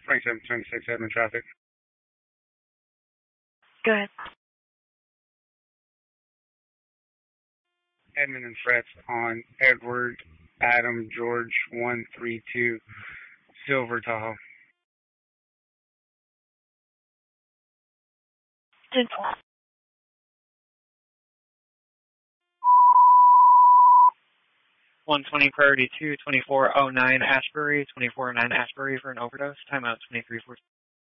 2726 Edmond traffic. Go ahead. Edmond and Frets on Edward Adam George 132 Silver Tahoe. 10-4. (120) priority 2, 2409 Ashbury, 2409 Ashbury for an overdose. Timeout 2314.